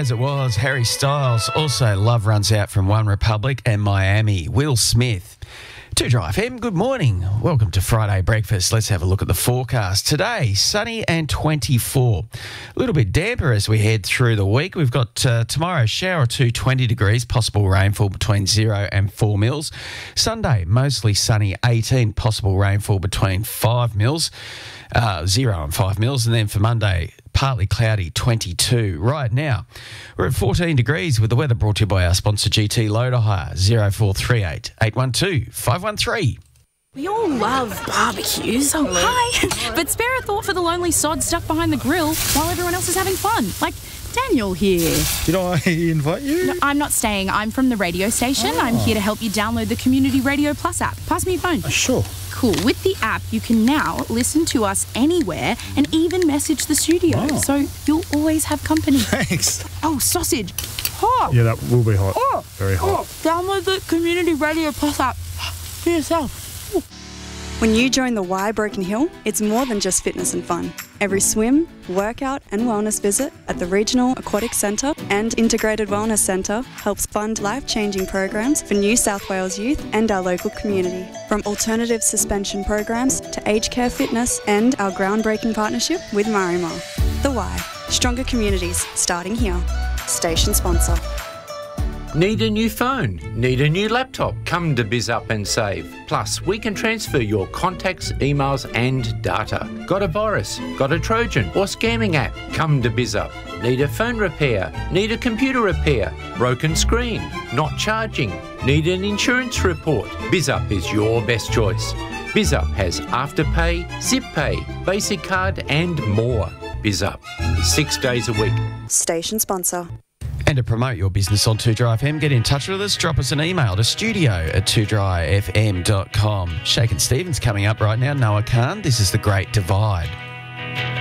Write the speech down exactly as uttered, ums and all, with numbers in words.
As it was, Harry Styles. Also, love runs out from One Republic and Miami. Will Smith. two Dry F M, good morning. Welcome to Friday Breakfast. Let's have a look at the forecast. Today, sunny and twenty-four. A little bit damper as we head through the week. We've got uh, tomorrow, shower or two, twenty degrees, possible rainfall between zero and four mils. Sunday, mostly sunny, eighteen, possible rainfall between five mils, uh, zero and five mils. And then for Monday, partly cloudy, twenty-two. Right now, we're at fourteen degrees with the weather brought to you by our sponsor G T Loader Hire, zero four three eight, eight one two, five one three. We all love barbecues. Oh, hi. But spare a thought for the lonely sod stuck behind the grill while everyone else is having fun. Like Daniel here. Did I invite you? No, I'm not staying. I'm from the radio station. Oh. I'm here to help you download the Community Radio Plus app. Pass me your phone. Uh, sure. Cool. With the app, you can now listen to us anywhere and even message the studio. Oh. So you'll always have company. Thanks. Oh, sausage. Hot. Yeah, that will be hot. Oh. Very hot. Oh. Download the Community Radio Plus app for yourself. When you join the Y Broken Hill, it's more than just fitness and fun. Every swim, workout and wellness visit at the Regional Aquatic Centre and Integrated Wellness Centre helps fund life-changing programs for New South Wales youth and our local community. From alternative suspension programs to aged care fitness and our groundbreaking partnership with Marimar. The Y, stronger communities starting here. Station sponsor. Need a new phone? Need a new laptop? Come to BizUp and save. Plus, we can transfer your contacts, emails and data. Got a virus? Got a Trojan or scamming app? Come to BizUp. Need a phone repair? Need a computer repair? Broken screen? Not charging? Need an insurance report? BizUp is your best choice. BizUp has Afterpay, ZipPay, Basic Card and more. BizUp, six days a week. Station sponsor. And to promote your business on two Dry F M, get in touch with us. Drop us an email to studio at two dry f m dot com. Shakin' Stevens coming up right now. Noah Khan, this is The Great Divide.